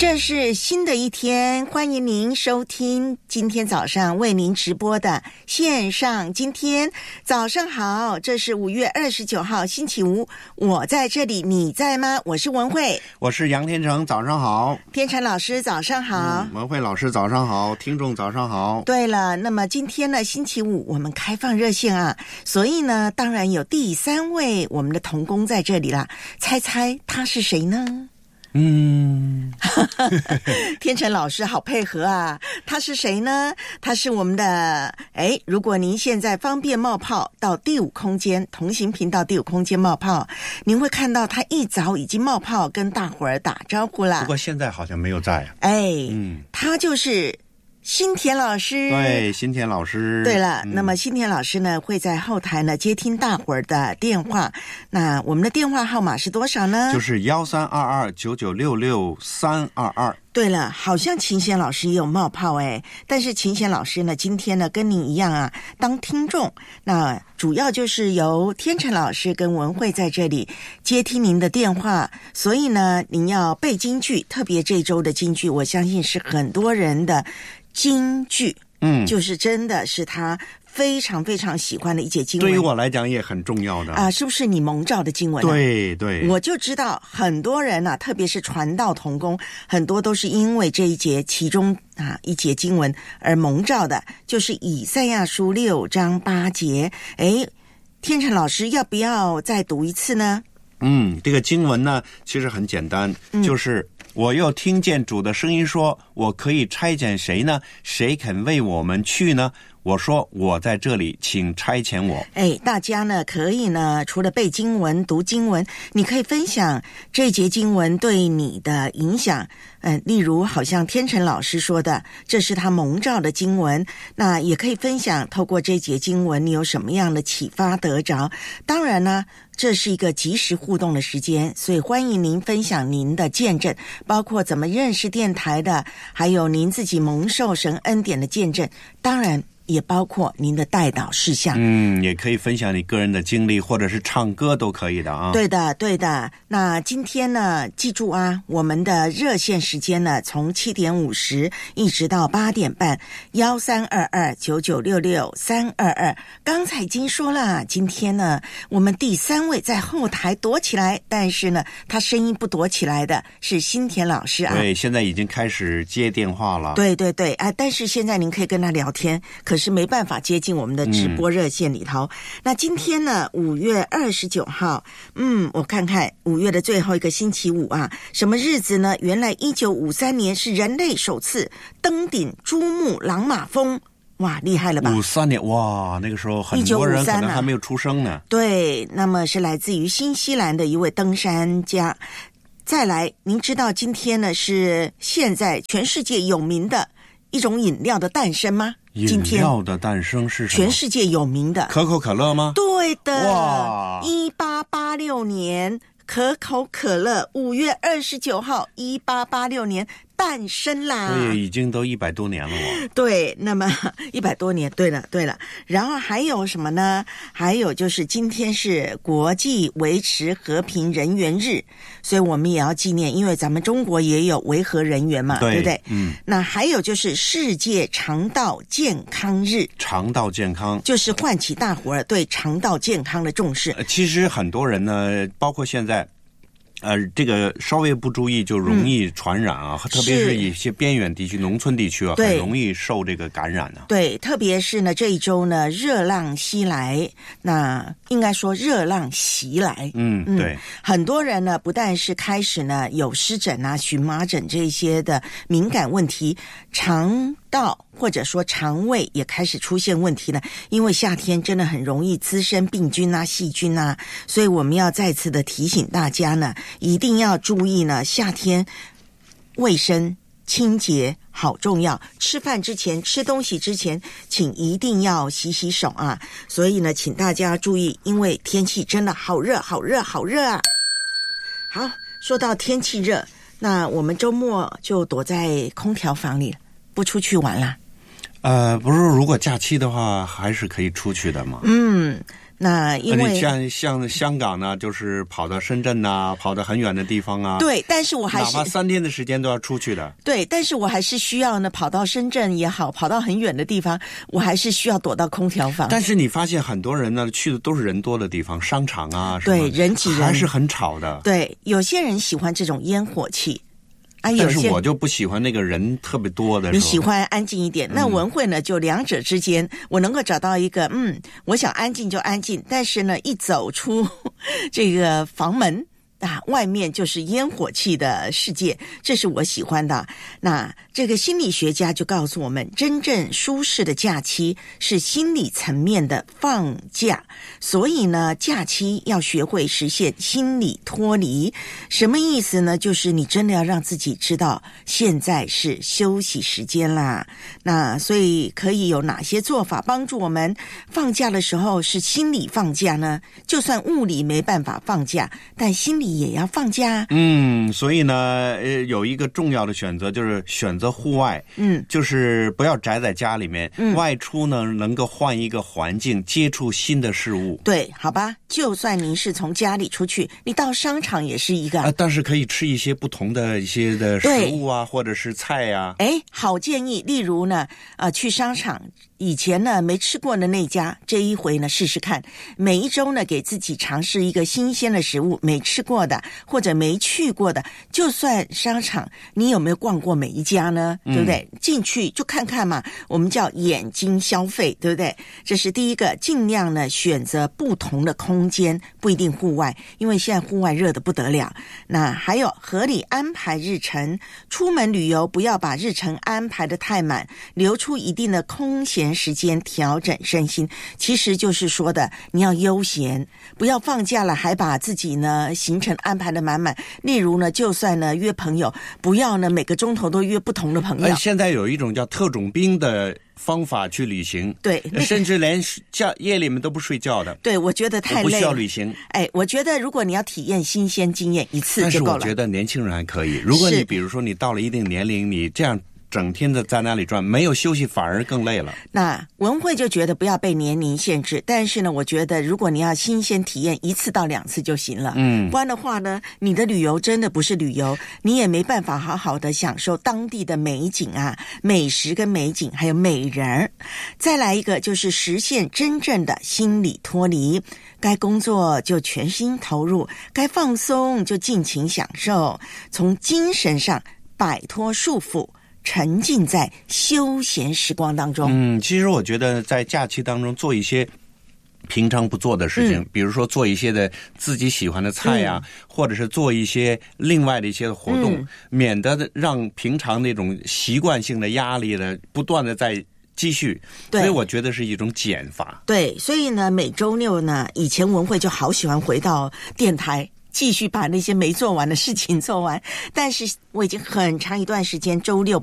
这是新的一天，欢迎您收听今天早上为您直播的线上今天早上好，这是5月29号星期五，我在这里，你在吗？我是文慧， 我是杨天成，早上好。 天成老师早上好。 文慧老师早上好，听众早上好。 对了，那么今天呢星期五我们开放热线啊，所以呢当然有第3位我们的同工在这里啦，猜猜他是谁呢？天成老师好配合啊，他是谁呢？他是我们的如果您现在方便冒泡到第5空间同行频道第5空间冒泡，您会看到他一早已经冒泡跟大伙儿打招呼啦。 不过现在好像没有在啊。 他就是新田老师。 对，新田老师。 对了，那么新田老师呢会在后台呢接听大伙儿的电话。那我们的电话号码是多少呢？ 就是1322996322。 对了，好像秦贤老师也有冒泡但是秦贤老师呢今天呢跟您一样啊当听众，那主要就是由天成老师跟文慧在这里接听您的电话，所以呢您要背金句，特别这周的金句我相信是很多人的金句，就是真的是他非常非常喜欢的一节经文， 对于我来讲也很重要的是不是你蒙召的经文对对， 我就知道很多人特别是传道同工，很多都是因为这一节其中一节经文而蒙召的，就是以赛亚书6章8节。天成老师要不要再读一次呢？ 这个经文呢其实很简单，就是我又听见主的声音说，我可以差遣谁呢？谁肯为我们去呢？我说我在这里，请差遣我。 大家呢可以呢除了背经文读经文，你可以分享这节经文对你的影响。例如好像天成老师说的，这是他蒙召的经文，那也可以分享透过这节经文你有什么样的启发得着。当然呢这是一个即时互动的时间，所以欢迎您分享您的见证，包括怎么认识电台的，还有您自己蒙受神恩典的见证，当然也包括您的代祷事项。 也可以分享你个人的经历，或者是唱歌都可以的啊。 对的对的。那今天呢记住啊，我们的热线时间呢从7点50一直到8点半，132299662322。刚才已经说了，今天呢我们第3位在后台躲起来，但是呢他声音不躲起来的是新田老师啊。 对，现在已经开始接电话了。 对对对但是现在您可以跟他聊天，可是没办法接近我们的直播热线里头。那今天呢5月29号我看看5月的最后一个星期五啊，什么日子呢？原来1953年是人类首次登顶珠穆朗玛峰。哇，厉害了吧 ！53年，哇，那个时候很多人可能还没有出生呢。 对，那么是来自于新西兰的一位登山家。再来，您知道今天呢是现在全世界有名的一种饮料的诞生吗？ 饮料的诞生是什么？ 全世界有名的可口可乐吗？ 对的。 哇 ，1886年可口可乐5月29号1886年诞生啦。 对，已经都100多年了对，那么100多年，对了。然后还有什么呢？还有就是今天是国际维持和平人员日，所以我们也要纪念，因为咱们中国也有维和人员嘛， 对不对？那还有就是世界肠道健康日。肠道健康就是唤起大伙儿对肠道健康的重视。 其实很多人呢，包括现在这个稍微不注意就容易传染啊，特别是一些边远地区、农村地区啊，很容易受这个感染啊。 对，特别是呢这一周呢热浪袭来，那应该说热浪袭来。对，很多人呢不但是开始呢有湿疹啊、荨麻疹这些的敏感问题，肠道或者说肠胃也开始出现问题了，因为夏天真的很容易滋生病菌啊、细菌啊，所以我们要再次的提醒大家呢，一定要注意呢，夏天卫生清洁好重要，吃饭之前、吃东西之前请一定要洗洗手啊。所以呢请大家注意，因为天气真的好热好热好热啊。好，说到天气热，那我们周末就躲在空调房里不出去玩啦。 不是，如果假期的话还是可以出去的嘛。 那因为像香港呢，就是跑到深圳啊，跑到很远的地方啊。 对，但是我还是哪怕3天的时间都要出去的。 对，但是我还是需要呢，跑到深圳也好，跑到很远的地方，我还是需要躲到空调房。 但是你发现很多人呢，去的都是人多的地方，商场啊什么， 对，人挤人， 还是很吵的。 对，有些人喜欢这种烟火气。 但是我就不喜欢那个人特别多的时候。 你喜欢安静一点。那文慧呢，就两者之间，我能够找到一个，我想安静就安静，但是呢，一走出这个房门外面就是烟火气的世界，这是我喜欢的。那这个心理学家就告诉我们，真正舒适的假期是心理层面的放假。所以呢，假期要学会实现心理脱离。什么意思呢？就是你真的要让自己知道现在是休息时间啦。那所以可以有哪些做法帮助我们放假的时候是心理放假呢？就算物理没办法放假，但心理也要放假。 所以呢，有一个重要的选择就是选择户外。就是不要宅在家里面。外出呢，能够换一个环境，接触新的事物。 对，好吧，就算您是从家里出去，你到商场也是一个。 但是可以吃一些不同的一些的食物啊，或者是菜啊。 好建议。例如呢，去商场。以前呢没吃过的那家，这一回呢试试看。每一周呢给自己尝试一个新鲜的食物，没吃过的或者没去过的。就算商场，你有没有逛过每一家呢？对不对？进去就看看嘛，我们叫眼睛消费，对不对？这是第一个，尽量呢选择不同的空间，不一定户外，因为现在户外热得不得了。那还有合理安排日程，出门旅游不要把日程安排得太满，留出一定的空闲时间调整身心。其实就是说的，你要悠闲，不要放假了还把自己呢行程安排得满满。例如呢，就算呢约朋友，不要呢每个钟头都约不同的朋友。 现在有一种叫特种兵的方法去旅行。 对， 甚至连夜里面都不睡觉的。 对，我觉得太累了， 不需要旅行。 我觉得如果你要体验新鲜经验，一次就够了。 但是我觉得年轻人还可以。如果你比如说你到了一定年龄，你这样整天的在那里转，没有休息反而更累了。 那文慧就觉得不要被年龄限制，但是呢，我觉得如果你要新鲜体验，1次到2次就行了。不然的话呢，你的旅游真的不是旅游，你也没办法好好的享受当地的美景啊、美食跟美景，还有美人。再来一个就是实现真正的心理脱离，该工作就全心投入，该放松就尽情享受，从精神上摆脱束缚，沉浸在休闲时光当中。 其实我觉得在假期当中做一些平常不做的事情，比如说做一些的自己喜欢的菜啊，或者是做一些另外的一些活动，免得让平常那种习惯性的压力呢不断的在继续。所以我觉得是一种减法。 对，所以呢每周六呢，以前文慧就好喜欢回到电台继续把那些没做完的事情做完，但是我已经很长一段时间周六